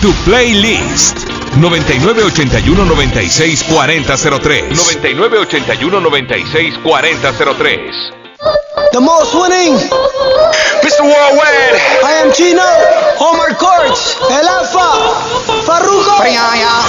tu playlist. 9981-964003. 9981-964003. The most winning, Mr. Worldwide. I am Chino, Omar Courts, El Alfa, Farruko.